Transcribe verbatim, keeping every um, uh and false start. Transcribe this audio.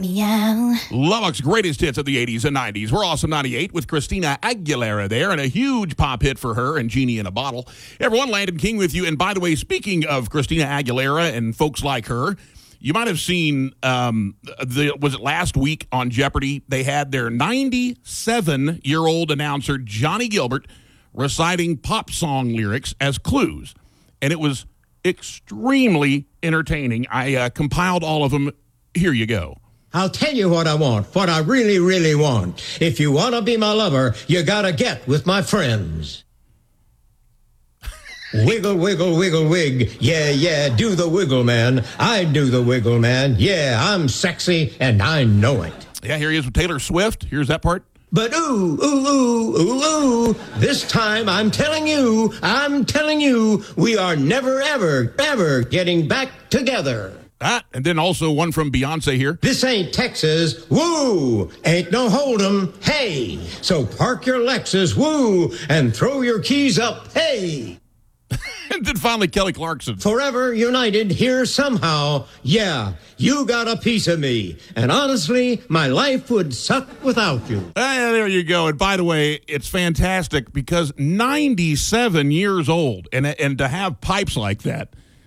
Meow. Lubbock's greatest hits of the eighties and nineties. We're Awesome ninety-eight with Christina Aguilera there, and a huge pop hit for her and Genie in a Bottle. Everyone, Landon King with you. And by the way, speaking of Christina Aguilera and folks like her, you might have seen, um, the was it last week on Jeopardy? They had their ninety-seven-year-old announcer, Johnny Gilbert, reciting pop song lyrics as clues. And it was extremely entertaining. I uh, compiled all of them. Here you go. I'll tell you what I want, what I really, really want. If you want to be my lover, you got to get with my friends. Wiggle, wiggle, wiggle, wig. Yeah, yeah, do the wiggle, man. I do the wiggle, man. Yeah, I'm sexy, and I know it. Yeah, here he is with Taylor Swift. Here's that part. But ooh, ooh, ooh, ooh, ooh, this time I'm telling you, I'm telling you, we are never, ever, ever getting back together. Ah, and then also one from Beyonce here. This ain't Texas, woo, ain't no hold'em, hey. So park your Lexus, woo, and throw your keys up, hey. And then finally Kelly Clarkson. Forever united here somehow, yeah, you got a piece of me. And honestly, my life would suck without you. Ah, there you go. And by the way, it's fantastic because ninety-seven years old, and, and to have pipes like that,